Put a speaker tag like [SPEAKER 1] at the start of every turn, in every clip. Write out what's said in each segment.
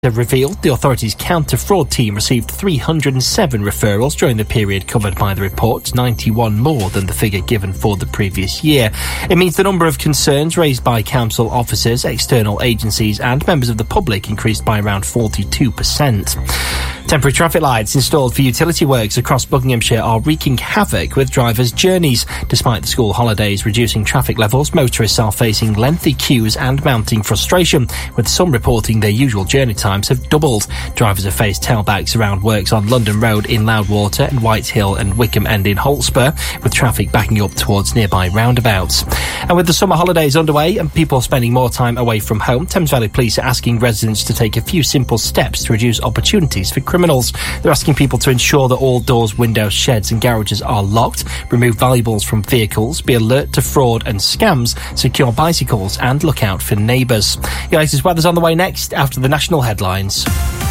[SPEAKER 1] Have revealed the authorities' counter-fraud team received 307 referrals during the period covered by the report, 91 more than the figure given for the previous year. It means the number of concerns raised by council officers, external agencies and members of the public increased by around 42%. Temporary traffic lights installed for utility works across Buckinghamshire are wreaking havoc with drivers' journeys. Despite the school holidays reducing traffic levels, motorists are facing lengthy queues and mounting frustration, with some reporting their usual journey times have doubled. Drivers have faced tailbacks around works on London Road in Loudwater and White Hill and Wickham End in Hotspur, with traffic backing up towards nearby roundabouts. And with the summer holidays underway and people spending more time away from home, Thames Valley Police are asking residents to take a few simple steps to reduce opportunities for criminals. They're asking people to ensure that all doors, windows, sheds and garages are locked, remove valuables from vehicles, be alert to fraud and scams, secure bicycles and look out for neighbours. Your latest weather's on the way next after the national headlines.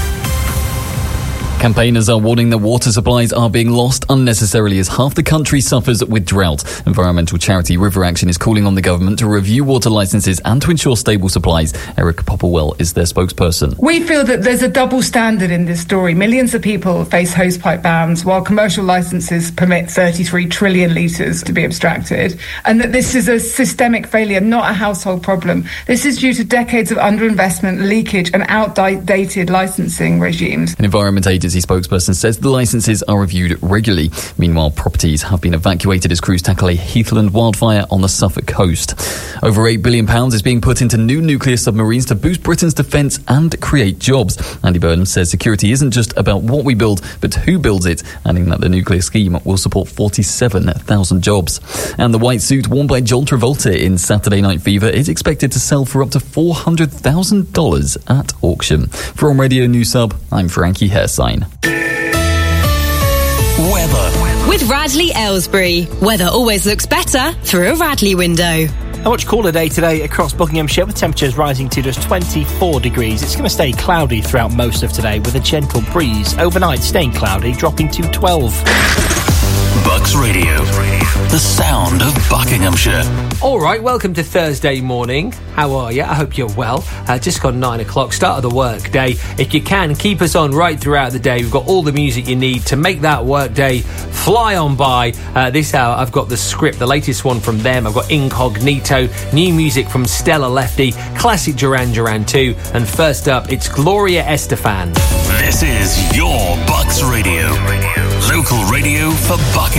[SPEAKER 2] Campaigners are warning that water supplies are being lost unnecessarily as half the country suffers with drought. Environmental charity River Action is calling on the government to review water licences and to ensure stable supplies. Erica Popplewell is their spokesperson.
[SPEAKER 3] We feel that there's a double standard in this story. Millions of people face hosepipe bans while commercial licences permit 33 trillion litres to be abstracted, and that this is a systemic failure, not a household problem. This is due to decades of underinvestment, leakage and outdated licensing regimes.
[SPEAKER 2] An Environment Agency spokesperson says the licences are reviewed regularly. Meanwhile, properties have been evacuated as crews tackle a Heathland wildfire on the Suffolk coast. Over £8 billion is being put into new nuclear submarines to boost Britain's defence and create jobs. Andy Burnham says security isn't just about what we build, but who builds it, adding that the nuclear scheme will support 47,000 jobs. And the white suit worn by John Travolta in Saturday Night Fever is expected to sell for up to $400,000 at auction. For On Radio News Sub, I'm Frankie Hairsign.
[SPEAKER 4] Weather. With Radley Aylesbury. Weather always looks better through a Radley window.
[SPEAKER 1] A much cooler day today across Buckinghamshire, with temperatures rising to just 24 degrees. It's going to stay cloudy throughout most of today with a gentle breeze. Overnight staying cloudy, dropping to 12.
[SPEAKER 5] Bucks Radio, the sound of Buckinghamshire.
[SPEAKER 6] All right, welcome to Thursday morning. How are you? I hope you're well. Just gone 9 o'clock, start of the work day. If you can, keep us on right throughout the day. We've got all the music you need to make that work day fly on by. This hour, I've got the script, the latest one from them. I've got Incognito, new music from Stella Lefty, classic Duran Duran 2, and first up, it's Gloria Estefan.
[SPEAKER 5] This is your Bucks Radio. Local radio for Buckingham.